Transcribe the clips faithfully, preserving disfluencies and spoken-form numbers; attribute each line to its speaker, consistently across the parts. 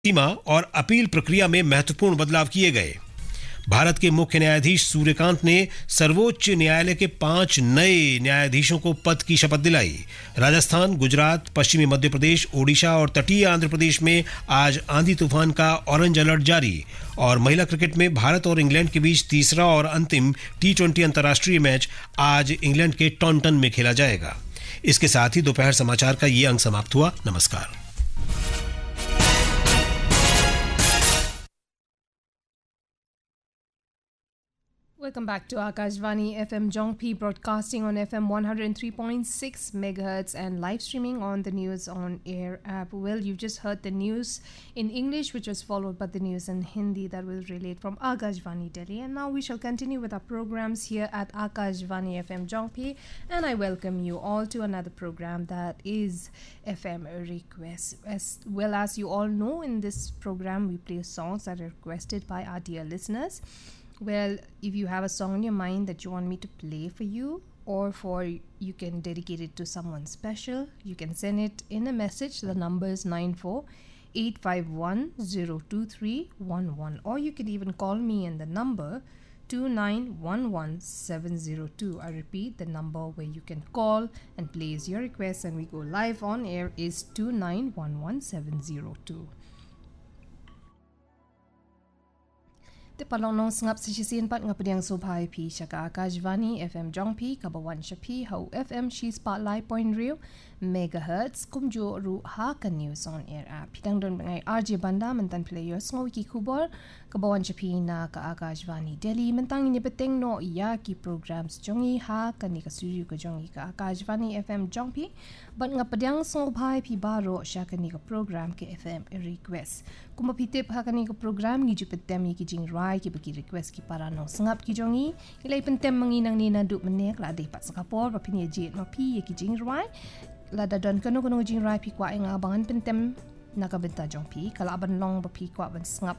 Speaker 1: सीमा और अपील प्रक्रिया में महत्वपूर्ण बदलाव किए गए। भारत के मुख्य न्यायाधीश सूर्यकांत ने सर्वोच्च न्यायालय के पांच नए न्यायाधीशों को पद की शपथ दिलाई। राजस्थान, गुजरात, पश्चिमी मध्य प्रदेश, ओडिशा और तटीय आंध्र प्रदेश में आज आंधी तूफान का ऑरेंज अलर्ट जारी। और महिला क्रिकेट में भारत और इंग्लैंड के बीच तीसरा और अंतिम टी ट्वेंटी अंतर्राष्ट्रीय मैच आज इंग्लैंड के टॉन्टन में खेला जाएगा। इसके साथ ही दोपहर समाचार का ये अंक समाप्त हुआ। नमस्कार।
Speaker 2: Welcome back to Akashvani F M Jongpi, broadcasting on F M one oh three point six megahertz and live streaming on the News on Air app. Well, you've just heard the news in English, which was followed by the news in Hindi that will relate from Akashvani Delhi. And now we shall continue with our programs here at Akashvani F M Jongpi, and I welcome you all to another program that is F M Request. As well as you all know, in this program we play songs that are requested by our dear listeners. Well, if you have a song in your mind that you want me to play for you, or for you can dedicate it to someone special, you can send it in a message. The number is nine four eight five one zero two three one one, or you can even call me in the number two nine one one seven zero two. I repeat, the number where you can call and place your request and we go live on air is two nine one one seven zero two. Te palong sngap si sisin pat nga pediang subhai pi shaka Akashvani F M Jongpi kabawan shapi hau F M shi spotlight point real megahertz kumjo ru ha ka news on air app pidang don ngai R J Banda mentan players ngawi ki kubor kabawan shapi na ka Akashvani Delhi mentang ni beteng no ya ki programs jongi ha ka ni ka studio ka jongi ka Akashvani F M Jongpi bat nga pediang subhai pi baro shaka ni ka program ke F M request kuma pitip ha ka ni ka program ni jupetem ni ki jing ki bagi request ki para no sengap ki jongi ilai pentem menginang ni na duk menek la dei pat Singapore pa pinya jet ma pi ki jing rai la da don kono kono jing rai pi kwa nga bangan pentem na ka benta jong pi kala ban long ba pi kwa ban sengap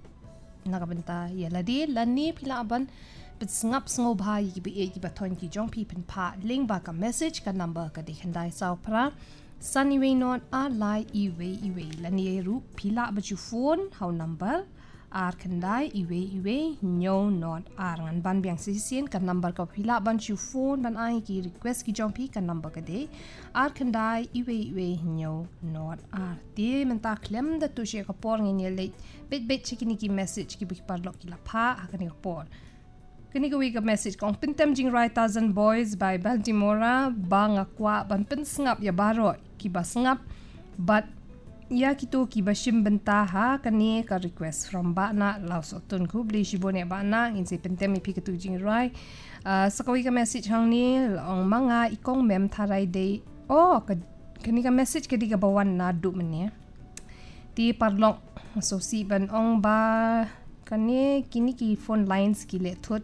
Speaker 2: na ka benta ya la de la ni pi la ban pet sengap sngo bhai ki bi e ki ba thon ki jong pi pen pa link ba ka message ka number ka de khandai saw pra sunny way not a lie e way e way la ni ru pi la ba chu phone how number ar kandai iwe iwe nyo not ar ngan ban biang sisien kan number ka phila ban chu phone ban ai ki request ki jong pi kan number ka de ar kandai iwe iwe nyo not ar de menta klem da tu she ka por ngi le bit bit chikini ki message ki bi par lok ki la pha akani ka por kini ka wi ka message kong pintem jing right thousand boys by Baltimore bang akwa ban pen sngap ya baro ki ba sngap but ya kito ki bashim benta ha kani ka request from ba na laos otun ku bli shibone ba na in se pentem mi pikatu jing rai sakawi ka message hang ni ong manga ikong mem tharai de oh kani ka message kadi ka bawan na du mene ti parlong so si ban ong ba kani kini ki phone lines ki le thot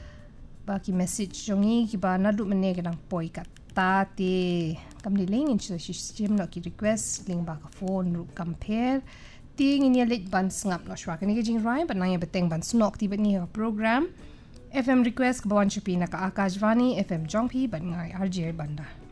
Speaker 2: ba ki message jongi ki ba na du mene ka dang poi kat ta te kam ni ling in system no ki request ling ba ka phone ru compare ting in ya let ban sngap no shwa kani jing rai ban nang beteng ban snok ti bani ka program F M request ka bawan chapi na ka Akashvani F M Jongpi ban ngai R J Banda.